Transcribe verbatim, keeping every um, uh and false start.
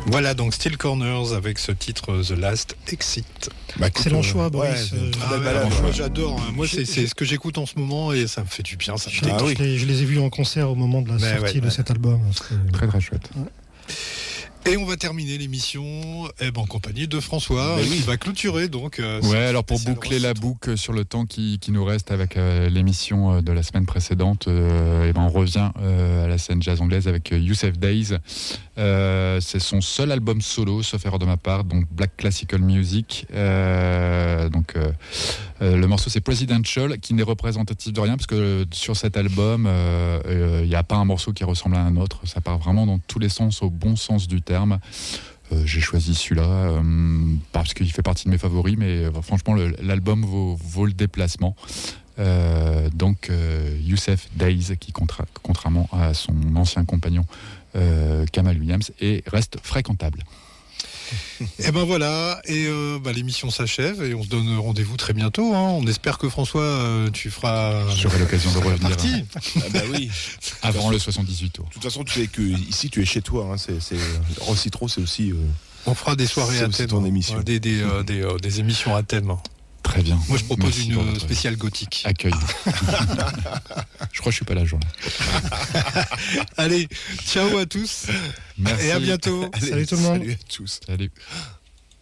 Voilà donc Steel Corners avec ce titre The Last Exit. Bah, Excellent euh, choix, Boris. Ouais, euh, ah, ouais, balade, moi ouais. j'adore. Hein. Moi c'est, c'est ce que j'écoute en ce moment et ça me fait du bien. Ça me je, détend. ah, oui. je, les, je les ai vus en concert au moment de la Mais sortie ouais, de ouais. cet album. C'était... Très très chouette. Ouais. Et on va terminer l'émission eh ben, en compagnie de François Mais qui oui. va clôturer donc. Euh, Ouais, alors pour boucler la boucle sur le temps qui, qui nous reste avec euh, l'émission euh, de la semaine précédente, euh, et ben on revient euh, à la scène jazz anglaise avec euh, Youssef Days. Euh, c'est son seul album solo, sauf erreur de ma part, donc Black Classical Music. Euh, donc euh, euh, le morceau c'est Presidential, qui n'est représentatif de rien parce que euh, sur cet album, il euh, n'y euh, a pas un morceau qui ressemble à un autre. Ça part vraiment dans tous les sens, au bon sens du terme. Euh, j'ai choisi celui-là euh, parce qu'il fait partie de mes favoris, mais euh, franchement le, l'album vaut, vaut le déplacement. Euh, donc euh, Youssef Days qui contra- contrairement à son ancien compagnon euh, Kamal Williams et reste fréquentable. Et ben voilà, et euh, bah, l'émission s'achève et on se donne rendez-vous très bientôt. Hein. On espère que François, euh, tu feras. J'aurai l'occasion de revenir partie. Ah bah oui. Avant le soixante-dix-huit tours. De toute façon, tu es que ici, tu es chez toi. Hein. C'est, c'est Rocitro, c'est aussi. Euh... On fera des soirées c'est à aussi thème, ton émission. des, des, euh, des, euh, des émissions à thème. Très bien. Moi, je propose Merci une pour votre spéciale gothique. accueil. Je crois que je suis pas là, jour-là. Allez, ciao à tous. Merci. Et à bientôt. Allez, Salut tout le monde. Salut à tous. Salut.